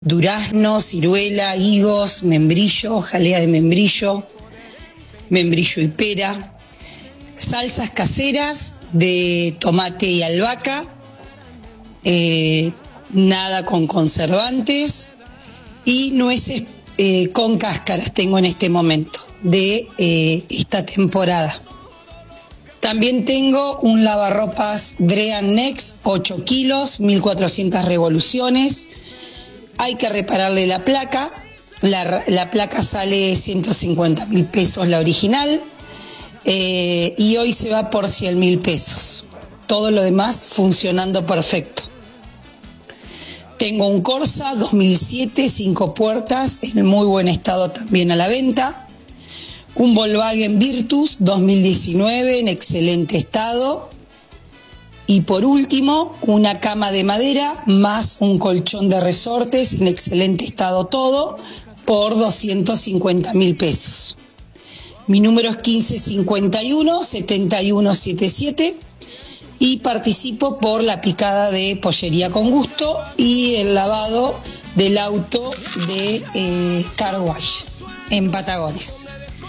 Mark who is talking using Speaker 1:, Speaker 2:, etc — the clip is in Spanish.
Speaker 1: durazno, ciruela, higos, membrillo, jalea de membrillo, membrillo y pera, salsas caseras de tomate y albahaca, nada con conservantes, y nueces con cáscaras tengo en este momento de esta temporada. También tengo un lavarropas Drean Next, 8 kilos, 1400 revoluciones. Hay que repararle la placa. La placa sale 150.000 pesos la original, y hoy se va por 100.000 pesos. Todo lo demás funcionando perfecto. Tengo un Corsa 2007, 5 puertas, en muy buen estado también a la venta. Un Volkswagen Virtus 2019 en excelente estado. Y por último, una cama de madera más un colchón de resortes en excelente estado todo por 250.000 pesos. Mi número es 1551-7177 y participo por la picada de pollería con gusto y el lavado del auto de Car Wash en Patagones.